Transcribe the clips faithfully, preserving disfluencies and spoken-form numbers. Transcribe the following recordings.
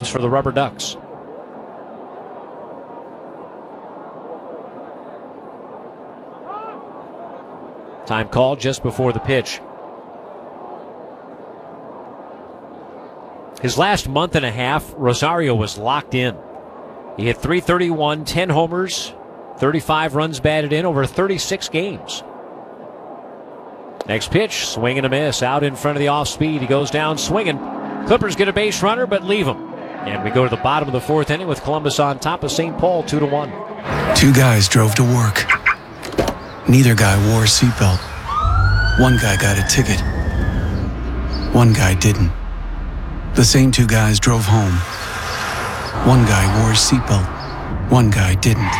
innings for the Rubber Ducks. Time called just before the pitch. His last month and a half, Rosario was locked in. He hit three thirty-one, ten homers, thirty-five runs batted in over thirty-six games. Next pitch, swing and a miss. Out in front of the off speed. He goes down swinging. Clippers get a base runner, but leave him. And we go to the bottom of the fourth inning with Columbus on top of Saint Paul, two to one. Two guys drove to work. Neither guy wore a seatbelt. One guy got a ticket. One guy didn't. The same two guys drove home. One guy wore a seatbelt. One guy didn't.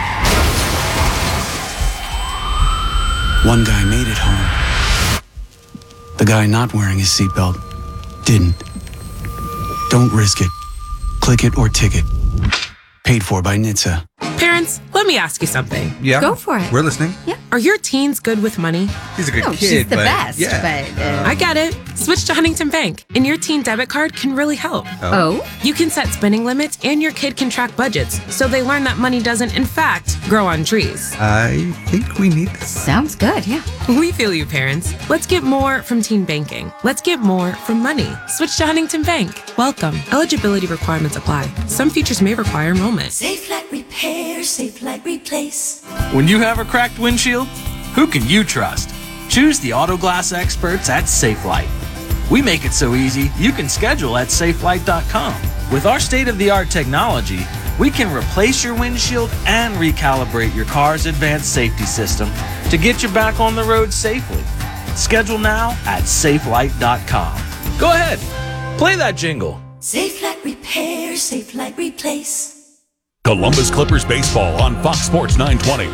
One guy made it home. The guy not wearing his seatbelt didn't. Don't risk it. Click it or ticket. Paid for by N H T S A. Parents, let me ask you something. Yeah. Go for it. We're listening. Yeah. Are your teens good with money? He's a good No, kid, she's the but best, yeah. but... Uh, I get it. Switch to Huntington Bank, and your teen debit card can really help. oh? You can set spending limits, and your kid can track budgets, so they learn that money doesn't, in fact, grow on trees. I think we need this. Sounds good, yeah. We feel you, parents. Let's get more from teen banking. Let's get more from money. Switch to Huntington Bank. Welcome. Eligibility requirements apply. Some features may require enrollment. Safe Light Repair, Safe Light Replace. When you have a cracked windshield, who can you trust? Choose the auto glass experts at Safelite. We make it so easy, you can schedule at safelite dot com. With our state-of-the-art technology, we can replace your windshield and recalibrate your car's advanced safety system to get you back on the road safely. Schedule now at safelite dot com. Go ahead, play that jingle. Safe Light Repair, Safe Light Replace. Columbus Clippers baseball on Fox Sports nine twenty.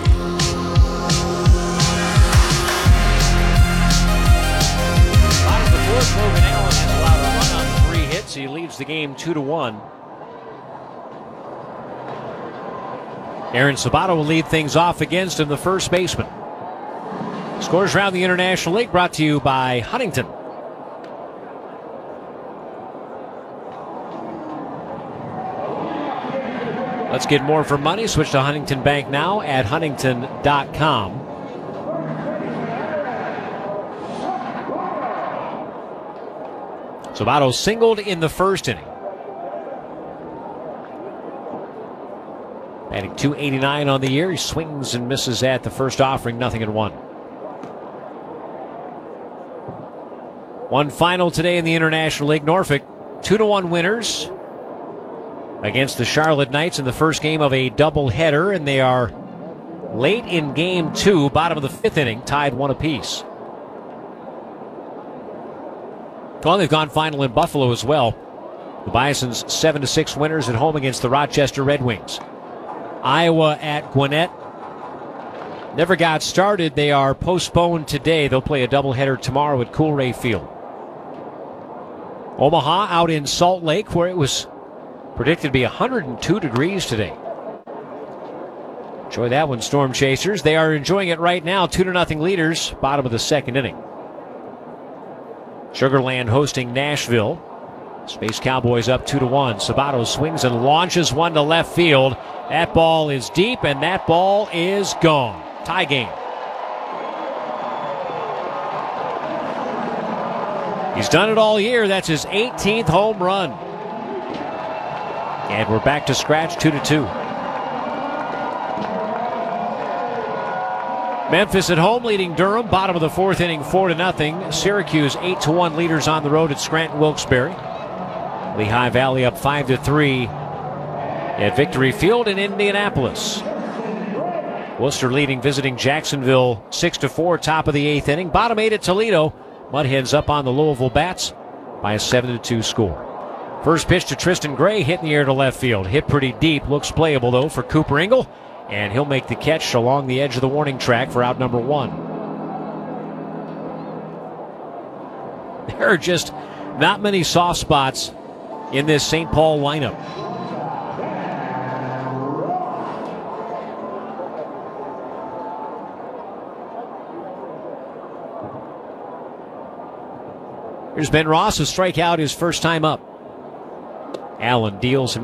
Logan Allen has allowed a run on three hits. He leads the game two to one. Aaron Sabato will lead things off against him, the first baseman. Scores around the International League brought to you by Huntington. Let's get more for money. Switch to Huntington Bank now at huntington dot com. Sabato singled in the first inning. Batting two eighty-nine on the year. He swings and misses at the first offering, nothing in one. One final today in the International League. Norfolk, two to one winners against the Charlotte Knights in the first game of a doubleheader, and they are late in game two, bottom of the fifth inning, tied one apiece. Well, they've gone final in Buffalo as well. The Bisons seven to six winners at home against the Rochester Red Wings. Iowa at Gwinnett never got started. They are postponed today. They'll play a doubleheader tomorrow at Coolray Field. Omaha out in Salt Lake, where it was predicted to be one hundred two degrees today. Enjoy that one, Storm Chasers. They are enjoying it right now. Two to nothing leaders, bottom of the second inning. Sugarland hosting Nashville. Space Cowboys up two to one. Sabato swings and launches one to left field. That ball is deep, and that ball is gone. Tie game. He's done it all year. That's his eighteenth home run. And we're back to scratch, two to two. Memphis at home leading Durham, bottom of the fourth inning, four to nothing. Syracuse eight to one leaders on the road at Scranton Wilkes-Barre. Lehigh Valley up five to three at Victory Field in Indianapolis. Worcester leading visiting Jacksonville six to four, top of the eighth inning. Bottom eight at Toledo. Mudheads up on the Louisville Bats by a seven to two score. First pitch to Tristan Gray, hit in the air to left field. Hit pretty deep, looks playable though for Cooper Ingle. And he'll make the catch along the edge of the warning track for out number one. There are just not many soft spots in this Saint Paul lineup. Here's Ben Ross, a strikeout his first time up. Allen deals him